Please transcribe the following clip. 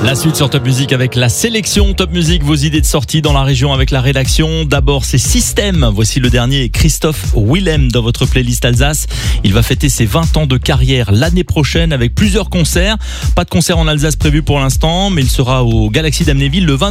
La suite sur Top Music avec la sélection Top Music, vos idées de sortie dans la région avec la rédaction. D'abord, c'est Système. Voici le dernier, Christophe Willem dans votre playlist Alsace. Il va fêter ses 20 ans de carrière l'année prochaine avec plusieurs concerts. Pas de concert en Alsace prévu pour l'instant, mais il sera au Galaxy d'Amnéville le 20